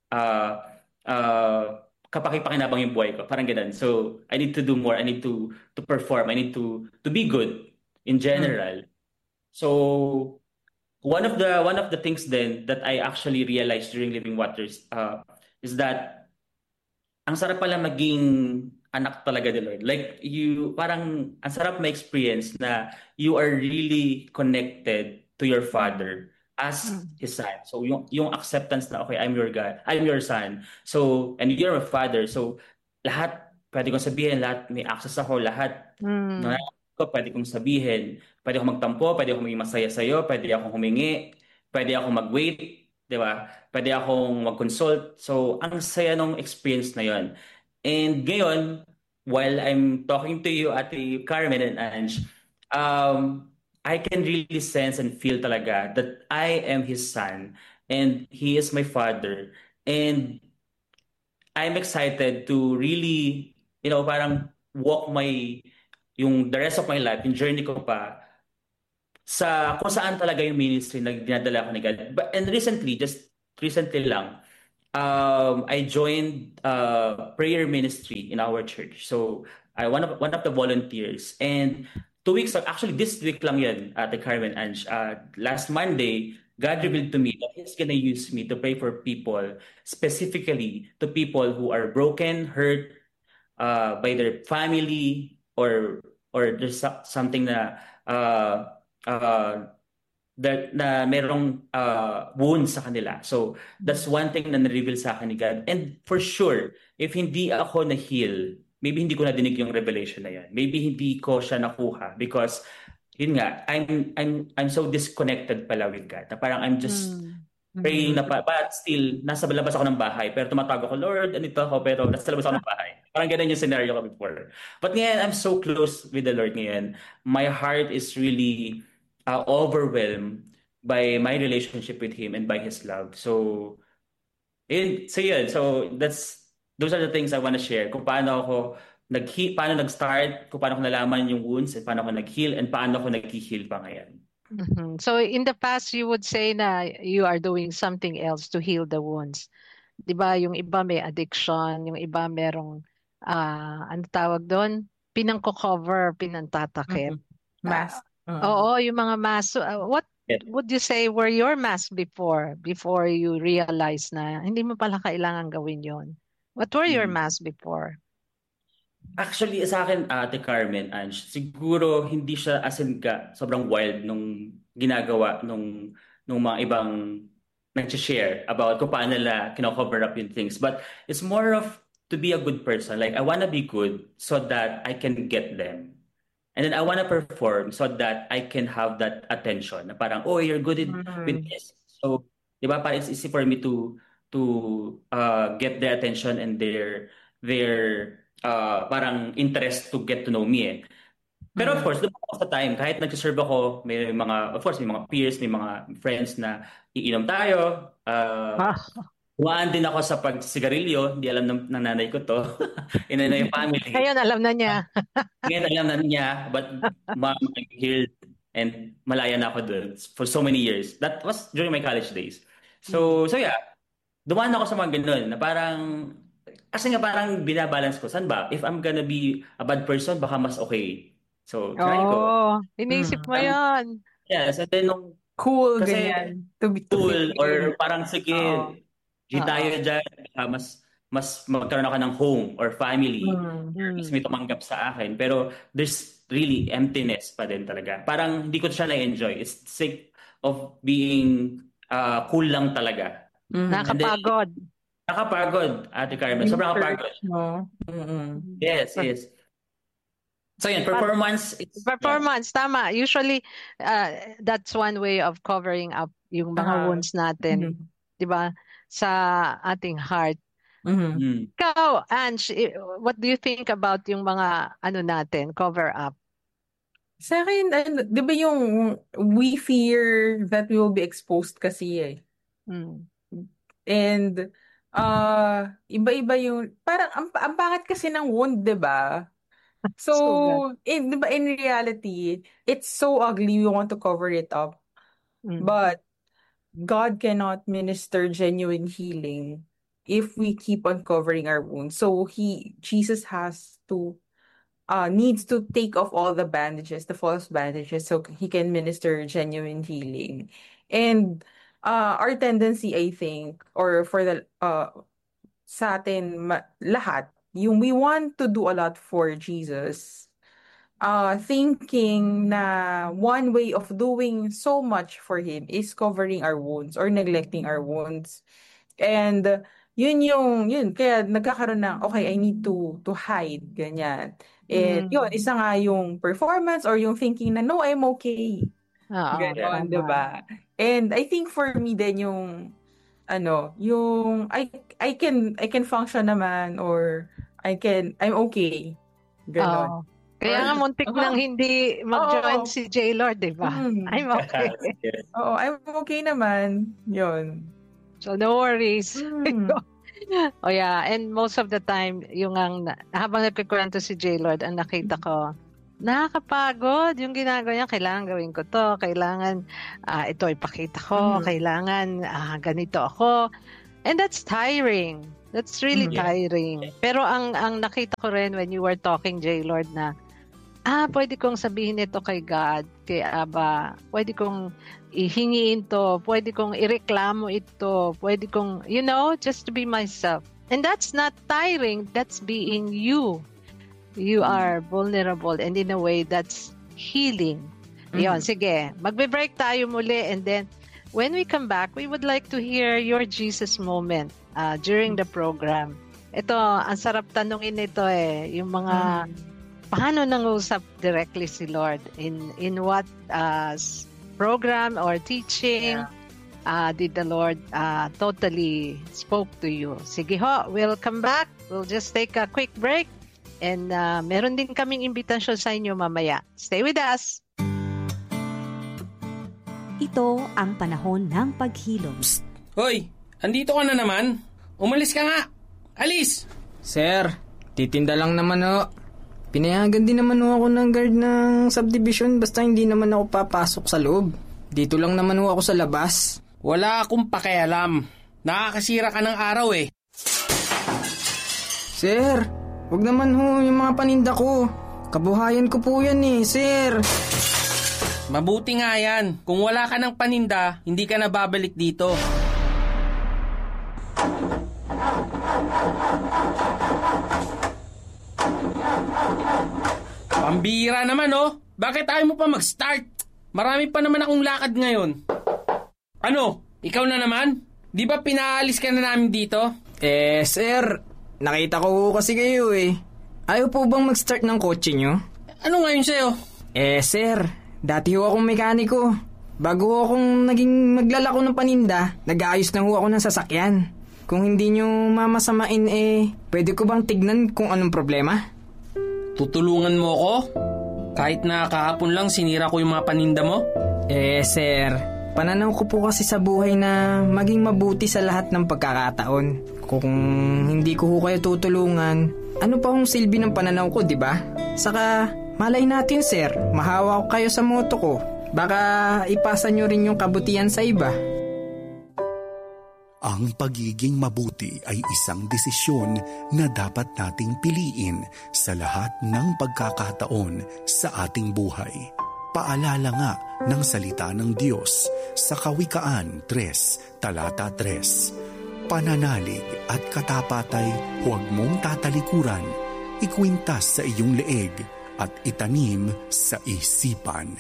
kapakipakinabang yung buhay ko. Parang ganun. So, I need to do more. I need to perform. I need to be good in general. So, one of the things then that I actually realized during Living Waters is that ang sarap pala maging anak talaga ni Lord. Like, parang ang sarap ma-experience na you are really connected to your Father as His son. So yung acceptance na okay, I'm your God, I'm your son. So and you're my father. So lahat pwede kong sabihin, lahat may access ako, lahat ko pwede kong sabihin. Pwede akong magtampo, pwede akong maging masaya sa iyo, pwede akong humingi, pwede akong mag-wait, 'di ba? Pwede akong mag-consult. So ang saya nung experience na 'yon. And ngayon, while I'm talking to you, Ate Carmen and Ange, I can really sense and feel talaga that I am His son and He is my Father. And I'm excited to really, parang walk yung the rest of my life, yung journey ko pa, sa kung saan talaga yung ministry na dinadala ko ni God. And just recently lang, I joined prayer ministry in our church. So I one of the volunteers. And 2 weeks, actually this week lang yan, Ate Carmen and last Monday, God revealed to me that He's gonna use me to pray for people, specifically to people who are broken, hurt by their family, or there's something na na merong wounds sa kanila. So that's one thing na na-reveal sa akin ni God. And for sure, if hindi ako na-heal, maybe hindi ko nadinig yung revelation na yan. Maybe hindi ko siya nakuha because yun nga, I'm so disconnected pala with God. Na parang I'm just praying na but still nasa labas ako ng bahay pero tumatago ko, Lord, anito ako pero nasa labas ako ng bahay. Parang ganun yung scenario ko before. But ngayon, I'm so close with the Lord ngayon. My heart is really overwhelmed by my relationship with Him and by His love. So yun. So those are the things I want to share. Kung paano ako paano nag-start, kung paano ko nalaman yung wounds, and paano ako nag-heal, and paano ako nag-heal pa ngayon. So in the past, you would say na you are doing something else to heal the wounds. Diba? Yung iba may addiction, yung iba merong, ano tawag doon? Pinangko-cover, pinantatakip. Mask. Oo, yung mga mask. What would you say were your masks before you realized na hindi mo pala kailangan gawin yon? What were your masks before? Actually, sa akin, Ate Carmen, Ange, siguro hindi siya as in sobrang wild nung ginagawa nung mga ibang nag-share about kung paano nila kino-cover up yung things. But it's more of to be a good person. Like, I want to be good so that I can get them. And then I want to perform so that I can have that attention. Na parang, oh, you're good with this. So, di ba, parang it's easy for me to get their attention and their parang interest to get to know me eh. Pero of course, sa time, kahit nag-serve ako, may mga peers, may mga friends na iinom tayo. Huwaan din ako sa pagsigarilyo. Hindi alam ng nanay ko to. Ina na yung family. Ngayon alam na niya. Ngayon alam na niya. But mom, I'm healed and malaya na ako doon for so many years. That was during my college days. So yeah. Dumaan ako sa mga ganun na parang kasi nga parang binabalance ko. Saan ba? If I'm gonna be a bad person, baka mas okay. So, try ko. Inisip mo yan. Yes, and then cool, ganyan. To be cool, or parang sige, di tayo dyan, mas magkaroon ako ng home or family. Mas may tumanggap sa akin. Pero there's really emptiness pa din talaga. Parang hindi ko siya na-enjoy. It's sick of being cool lang talaga. Nakapagod. Nakapagod, Ate Carmen. Sobrang nakapagod. Yes. So yun, performance. Tama. Usually, that's one way of covering up yung mga wounds natin. Diba? Sa ating heart. Ikaw, Ange, what do you think about yung mga natin, cover up? Sa akin, di ba yung we fear that we will be exposed kasi eh. And iba-iba yung parang ang pangit kasi ng wound, 'di ba? So, in reality, it's so ugly we want to cover it up. But God cannot minister genuine healing if we keep on covering our wounds. So Jesus needs to take off all the bandages, the false bandages, so He can minister genuine healing. And our tendency, I think, or for the sa atin lahat, yung we want to do a lot for Jesus, thinking na one way of doing so much for Him is covering our wounds or neglecting our wounds. And yun kaya nagkakaroon ng okay, I need to hide, ganyan. And yun, isa nga yung performance or yung thinking na no, I'm okay. Ganon, diba? And I think for me din yung yung I can function naman or I'm okay. Ganon. Kaya nga muntik nang hindi mag-join si J. Lord, diba? I'm okay. I'm okay naman. Yun. So no worries. Oh yeah, and most of the time, habang nagkikwento si J-Lord, ang nakita ko, nakakapagod yung ginagawa niya. Kailangan gawin ko to. Kailangan ito ipakita ko. Kailangan ganito ako. And that's tiring. That's really tiring. Pero ang nakita ko rin when you were talking, J-Lord, na pwede kong sabihin ito kay God, kay Abba. Pwede kong ihingiin to. Pwede kong ireklamo ito. Pwede kong, just to be myself. And that's not tiring. That's being you. You are vulnerable, and in a way, that's healing. Yon, sige. Magbe-break tayo muli, and then when we come back, we would like to hear your Jesus moment during the program. Ito, ang sarap tanungin ito yung mga paano nangusap directly si Lord in what program or teaching did the Lord totally spoke to you. Sige ho, we'll come back. We'll just take a quick break. And meron din kaming imbitasyon sa inyo mamaya. Stay with us! Ito ang panahon ng paghilom. Psst! Hoy! Andito ka na naman? Umalis ka nga! Alis! Sir, titinda lang naman ho. Pinayagan din naman ho ako ng guard ng subdivision basta hindi naman ako papasok sa loob. Dito lang naman ho ako sa labas. Wala akong pakialam. Nakakasira ka ng araw Sir, wag naman ho yung mga paninda ko. Kabuhayan ko po yan sir. Mabuti nga yan. Kung wala ka ng paninda, hindi ka na babalik dito. Pambira naman Bakit ayaw mo pa mag-start? Marami pa naman akong lakad ngayon. Ano? Ikaw na naman? Di ba pinaalis ka na namin dito? Sir, nakita ko kasi kayo Ayaw po bang mag-start ng kotse nyo? Ano ngayon sa'yo? Sir, dati ho akong mekaniko. Bago ho akong naging maglalako ng paninda, nag-aayos na ho ako ng sasakyan. Kung hindi nyo mamasamain pwede ko bang tignan kung anong problema? Tutulungan mo ako? Kahit na kahapon lang sinira ko yung mga paninda mo? Sir, pananaw ko po kasi sa buhay na maging mabuti sa lahat ng pagkakataon. Kung hindi ko ho kayo tutulungan, ano pa hong silbi ng pananaw ko, di ba? Saka, malay natin sir, mahawa ko kayo sa moto ko. Baka ipasa nyo rin yung kabutihan sa iba. Ang pagiging mabuti ay isang desisyon na dapat nating piliin sa lahat ng pagkakataon sa ating buhay. Paalala nga ng salita ng Diyos sa Kawikaan 3, talata 3. Pananalig at katapatay huwag mong tatalikuran, ikwintas sa iyong leeg at itanim sa isipan.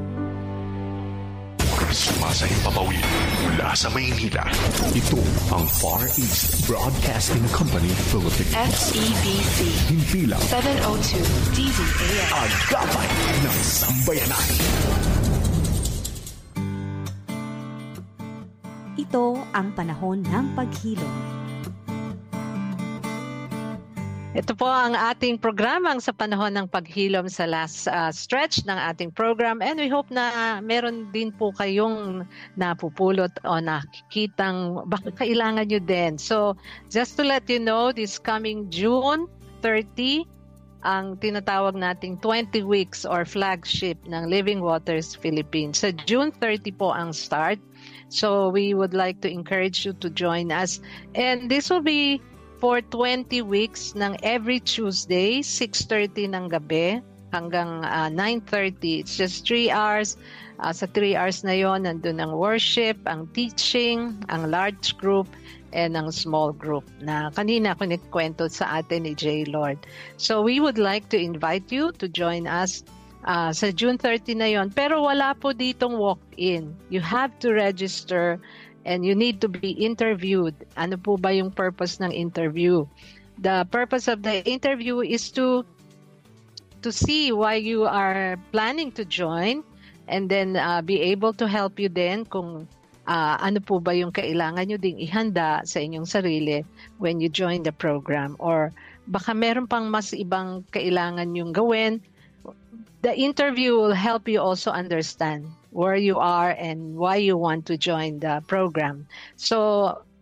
Sumasayang papawid mula sa Maynila. Ito ang Far East Broadcasting Company Philippines. FEBC. Himpilang 702 DZAM. Agapay ng sambayanan. Ito ang panahon ng paghilom. Ito po ang ating programang sa panahon ng paghilom sa last stretch ng ating program, and we hope na meron din po kayong napupulot o nakikitang baka kailangan nyo din. So just to let you know, this coming June 30, ang tinatawag nating 20 weeks or flagship ng Living Waters Philippines. So June 30 po ang start. So we would like to encourage you to join us, and this will be for 20 weeks ng every Tuesday, 6:30 ng gabi hanggang 9:30. It's just 3 hours. Sa 3 hours na yon, nandun ang worship, ang teaching, ang large group, and ang small group na kanina kunikwento sa atin ni J. Lord. So we would like to invite you to join us sa June 30 na yon. Pero wala po ditong walk-in. You have to register and you need to be interviewed. Ano po ba yung purpose ng interview? The purpose of the interview is to see why you are planning to join, and then be able to help you then kung ano po ba yung kailangan nyo ding ihanda sa inyong sarili when you join the program. Or baka meron pang mas ibang kailangan yung gawin. The interview will help you also understand where you are and why you want to join the program. So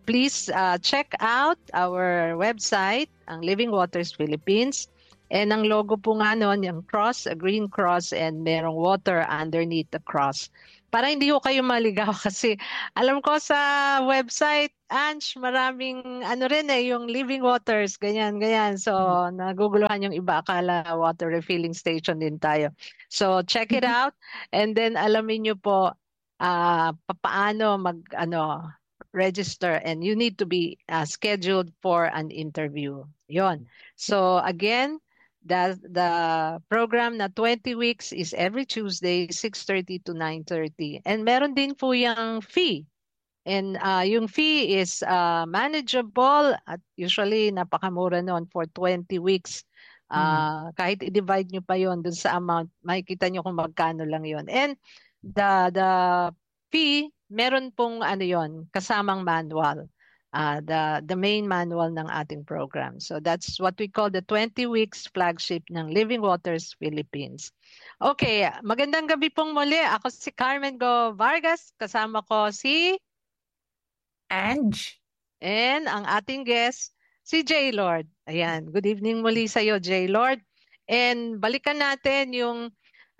please check out our website, ang Living Waters Philippines. And ang logo po nga nun, yung cross, a green cross, and merong water underneath the cross. Para hindi ko kayo maligaw kasi alam ko sa website, Ange, maraming yung Living Waters, ganyan. So, naguguluhan yung iba, akala water refilling station din tayo. So, check it out. And then, alamin nyo po, paano register, and you need to be scheduled for an interview. Yon. So, again, the program na 20 weeks is every Tuesday, 6:30 to 9:30. And meron din po yung fee. And yung fee is manageable at usually napakamura noon for 20 weeks. Kahit i-divide nyo pa yon dun sa amount, makikita nyo kung magkano lang yon. And the fee, meron pong kasamang manual. The main manual ng ating program. So that's what we call the 20 weeks flagship ng Living Waters Philippines. Okay, magandang gabi pong muli. Ako si Carmen Go Vargas. Kasama ko si Ange. And ang ating guest, si J. Lord. Ayan, good evening muli sa iyo, J. Lord. And balikan natin yung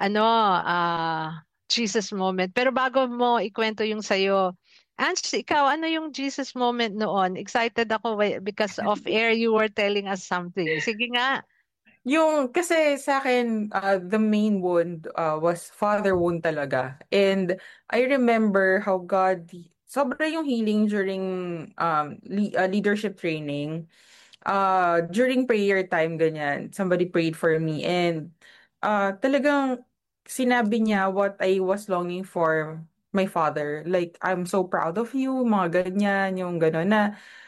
Jesus moment. Pero bago mo ikwento yung sa'yo, Ange, ikaw, ano yung Jesus moment noon? Excited ako because off air you were telling us something. Sige nga. Kasi sa akin, the main wound was father wound talaga. And I remember how God, sobra yung healing during leadership training. During prayer time, ganyan, somebody prayed for me. And talagang sinabi niya what I was longing for my father. Like, I'm so proud of you, mga ganyan, yung gano'n na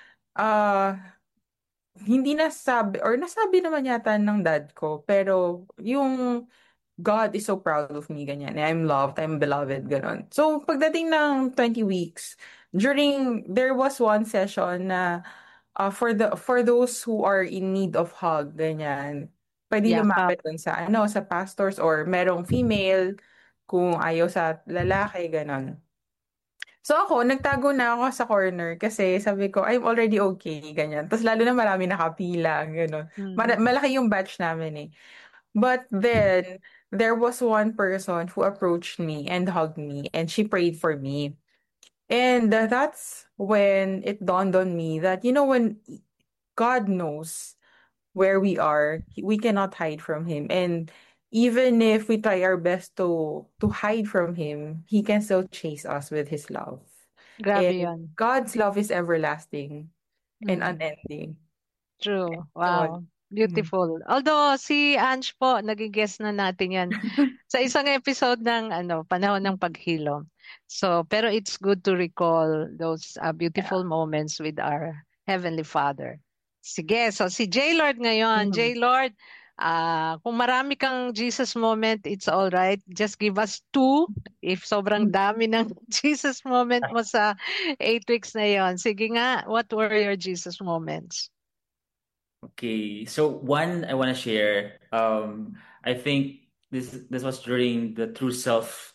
hindi nasabi, or nasabi naman yata ng dad ko, pero yung God is so proud of me, ganyan. I'm loved, I'm beloved, gano'n. So, pagdating ng 20 weeks, there was one session na for those who are in need of hug, ganyan, pwede lumapit dun sa pastors or merong female, kung ayaw sa lalaki, ganon. So ako, nagtago na ako sa corner kasi sabi ko, I'm already okay, ganyan. Tapos lalo na marami nakapila, ganon. Malaki yung batch namin eh. But then, there was one person who approached me and hugged me and she prayed for me. And that's when it dawned on me that, when God knows where we are, we cannot hide from Him. And even if we try our best to hide from Him, He can still chase us with His love. Grabe And yun. God's love is everlasting and unending. True. Wow. Beautiful. Although si Ange po, naging-guest na natin yan sa isang episode ng Panahon ng Paghilom. So, pero it's good to recall those beautiful moments with our Heavenly Father. Sige, so si J. Lord ngayon. J. Lord, kung marami kang Jesus moment, it's all right. Just give us 2 if sobrang dami ng Jesus moment mo sa 8 weeks na yon. Sige nga, what were your Jesus moments? Okay, so one I want to share. I think this was during the True Self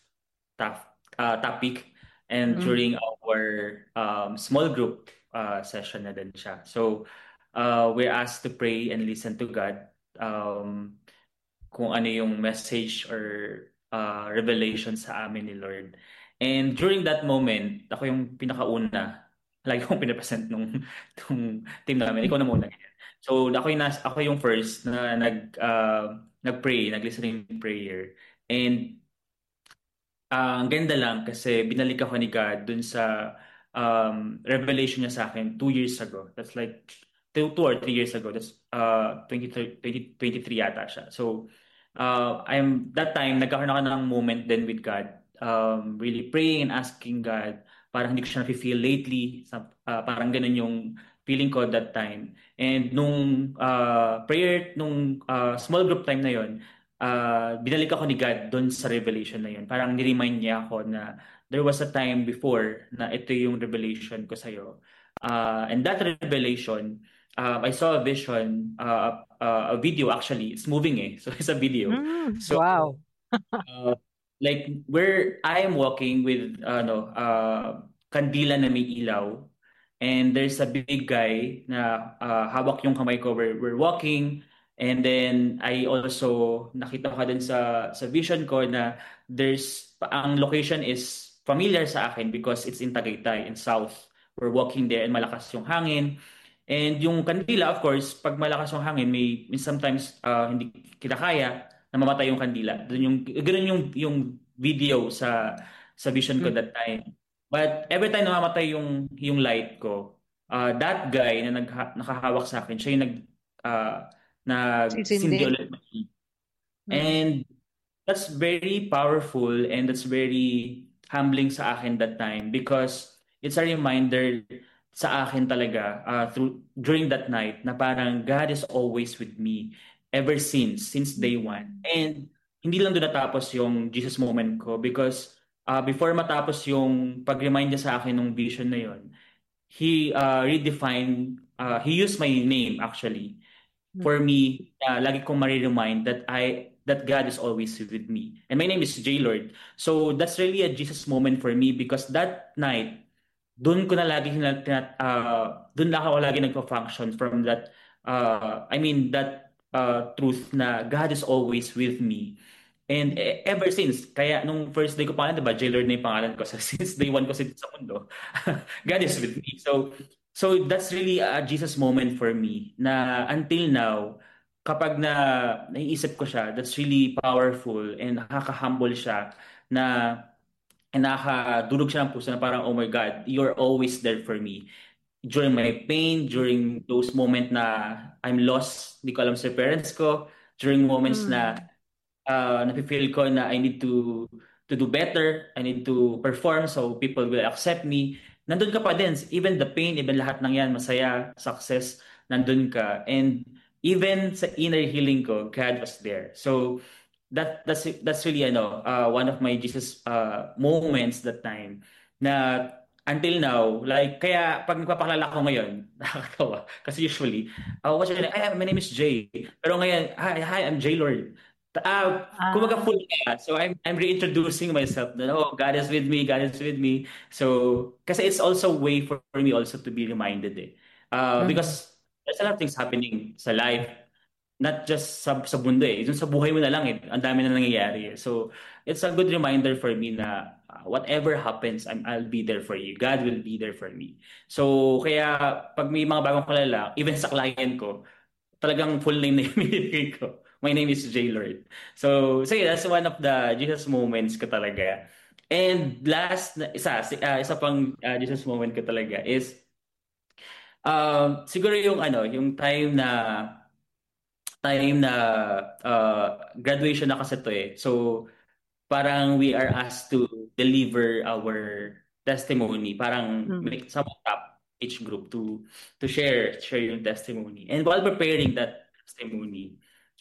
topic and during our small group session na din siya. So we're asked to pray and listen to God. Kung ano yung message or revelation sa amin ni Lord. And during that moment, ako yung pinakauna. Lagi kong pinapresent nung team namin. Ikaw na muna. So ako yung first na nag-pray, nag-listening prayer. And ang ganda lang kasi binalik ako ni God dun sa revelation niya sa akin 2 years ago. That's like 2 or 3 years ago. That's 2023 yata siya. So that time nagkakaroon ako ng moment then with God. Really praying and asking God, parang hindi ko siya na-feel lately. Parang ganun yung feeling ko that time. And nung prayer, nung small group time na yon, binalik ako ni God doon sa revelation na yon. Parang ni-remind niya ako na there was a time before na ito yung revelation ko sa'yo. And that revelation, I saw a vision, a video actually. It's moving eh. So it's a video. So, wow. Like where I am walking with kandila na may ilaw. and there's a big guy na hawak yung kamay ko. We're walking, and then I also nakita ko din sa vision ko na ang location is familiar sa akin because it's in Tagaytay in South. We're walking there and malakas yung hangin. And yung kandila, of course, pag malakas yung hangin, may sometimes hindi kita kaya, namamatay yung kandila. Ganun yung video sa vision ko that time. But every time namamatay yung light ko, that guy na nakahawak sa akin, siya yung Sisindi. nag-sindi ulit. And that's very powerful and that's very humbling sa akin that time because it's a reminder sa akin talaga during that night na parang God is always with me ever since day one. And hindi lang doon natapos yung Jesus moment ko because before matapos yung pag-remind niya sa akin ng vision na yon, he redefined, he used my name actually for me. Lagi kong ma-remind that God is always with me. And my name is J. Lord. So that's really a Jesus moment for me because that night, doon ko na lagi doon lang ako lagi nagpa-function from that truth na God is always with me. And ever since, kaya nung first day ko pa lang, diba, J. Lord na yung pangalan ko. So since day one ko sa mundo, God is with me. So that's really a Jesus moment for me na until now, kapag naiisip ko siya, that's really powerful and nakaka-humble siya na nakakadulog siya ng puso na parang, oh my God, you're always there for me. During my pain, during those moments na I'm lost, hindi ko alam sa parents ko, during moments na nafe-feel ko na I need to do better, I need to perform so people will accept me. Nandun ka pa din, even the pain, even lahat ng yan, masaya, success, nandun ka. And even sa inner healing ko, God was there. So that's really one of my Jesus moments that time na until now, like, kaya pag nagpapakilala ko ngayon, nakakatawa. Kasi usually, what's your name? My name is Jay. Pero ngayon, hi, I'm J. Lord. Kumaga full ka. So I'm reintroducing myself na, oh, God is with me, God is with me. So, kasi it's also a way for me also to be reminded because there's a lot of things happening sa life, not just sa mundo Yung sa buhay mo na lang ang dami na nangyayari. So, it's a good reminder for me na whatever happens, I'll be there for you. God will be there for me. So, kaya pag may mga bagong kalala, even sa client ko, talagang full name na yung binibigay ko. My name is J. Lord. So yeah, that's one of the Jesus moments ko talaga. And last, isa pang Jesus moment ko talaga is siguro yung time na graduation na kasi to So parang we are asked to deliver our testimony. Parang make some top each group to share yung testimony. And while preparing that testimony,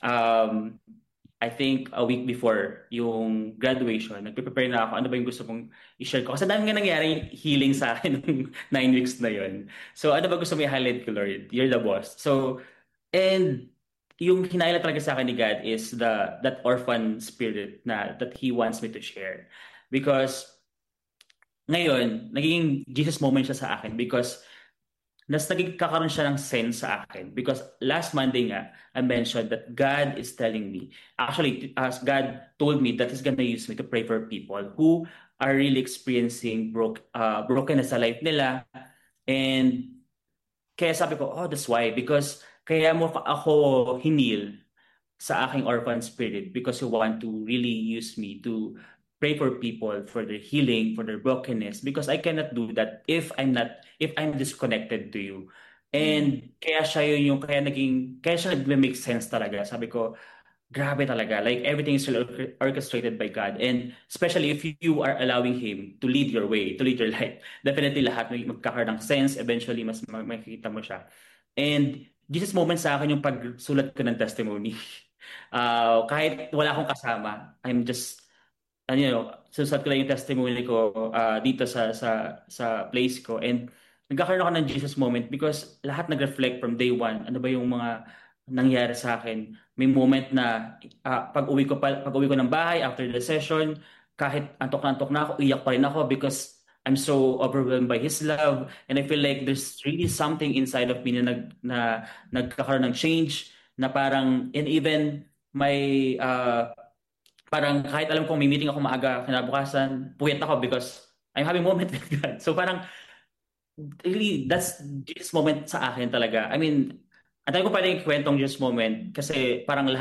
I think a week before yung graduation, nagpe-prepare na ako ano ba yung gusto kong i-share ko. Kasi dami nga nangyari healing sa akin ng 9 weeks na yon. So ano ba gusto mo i-highlight ko, Lord? You're the boss. So, and yung hinighlight talaga sa akin ni God is that orphan spirit that He wants me to share. Because ngayon, naging Jesus moment siya sa akin because nagkakaroon siya ng sense sa akin. Because last Monday nga, I mentioned that God is telling me, actually, as God told me that He's gonna use me to pray for people who are really experiencing brokenness sa life nila. And kaya sabi ko, oh, that's why. Because kaya mo ako hinil sa aking orphan spirit because you want to really use me to pray for people for their healing, for their brokenness, because I cannot do that if I'm disconnected to you. And kaya siya nag-make sense talaga. Sabi ko, grabe talaga. Like everything is orchestrated by God. And especially if you are allowing Him to lead your way, to lead your life, definitely lahat magkakaroon ng sense. Eventually, mas makikita mo siya. And Jesus moment sa akin yung pagsulat ko ng testimony. Kahit wala akong kasama, I'm just susulat ko lang yung testimony ko dito sa place ko. And nagkakaroon ako ng Jesus moment because lahat nag-reflect from day one. Ano ba yung mga nangyari sa akin? May moment na pag-uwi ko ng bahay after the session, kahit antok na ako, iyak pa rin ako because I'm so overwhelmed by His love, and I feel like there's really something inside of me na nagkakaroon ng change, na parang, and even my, parang kahit alam kong may meeting ako maaga kinabukasan, puyat ako because I'm having a moment with God. So parang, really, that's this moment sa akin talaga. I mean, ang tayo ko pwedeng ikwentong this moment kasi parang